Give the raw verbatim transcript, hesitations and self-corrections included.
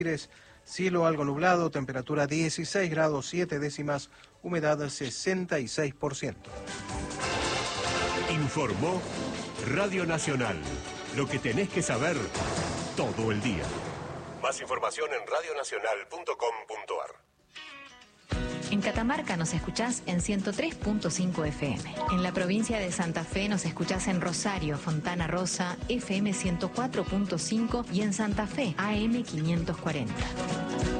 Cielo algo nublado, temperatura dieciséis grados siete décimas, humedad sesenta y seis por ciento. Informó Radio Nacional. Lo que tenés que saber todo el día. Más información en radio nacional punto com punto a r. En Catamarca nos escuchás en ciento tres punto cinco F M. En la provincia de Santa Fe nos escuchás en Rosario, Fontana Rosa, F M ciento cuatro punto cinco y en Santa Fe, A M quinientos cuarenta.